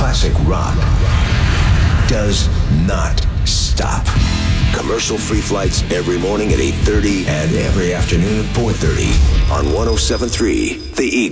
classic rock does not stop. Commercial-free flights every morning at 8:30 and every afternoon at 4:30 on 107.3 The Eagle.